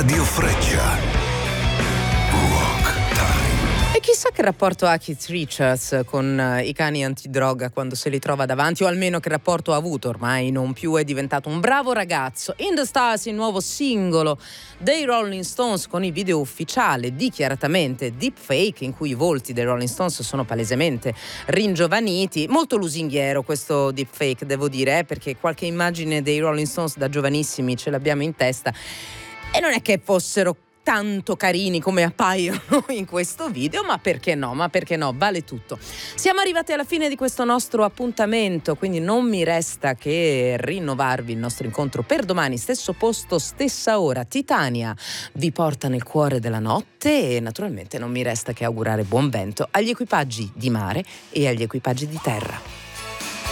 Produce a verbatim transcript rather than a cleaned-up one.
Radio Freccia. E chissà che rapporto ha Keith Richards con uh, i cani antidroga quando se li trova davanti, o almeno che rapporto ha avuto. Ormai non più, è diventato un bravo ragazzo. In the Stars, il nuovo singolo dei Rolling Stones con il video ufficiale dichiaratamente deepfake, in cui i volti dei Rolling Stones sono palesemente ringiovaniti. Molto lusinghiero questo deepfake, devo dire, eh, perché qualche immagine dei Rolling Stones da giovanissimi ce l'abbiamo in testa e non è che fossero tanto carini come appaiono in questo video, ma perché no, ma perché no, vale tutto. Siamo arrivati alla fine di questo nostro appuntamento, quindi non mi resta che rinnovarvi il nostro incontro per domani, stesso posto, stessa ora. Titania vi porta nel cuore della notte e naturalmente non mi resta che augurare buon vento agli equipaggi di mare e agli equipaggi di terra.